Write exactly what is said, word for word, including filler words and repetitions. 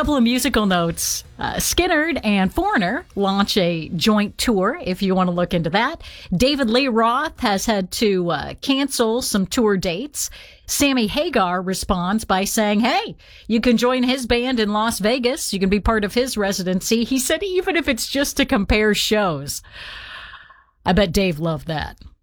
couple of musical notes. Uh, Skynyrd and Foreigner launch a joint tour, if you want to look into that. David Lee Roth has had to uh, cancel some tour dates. Sammy Hagar responds by saying, hey, you can join his band in Las Vegas. You can be part of his residency. He said even if it's just to compare shows. I bet Dave loved that.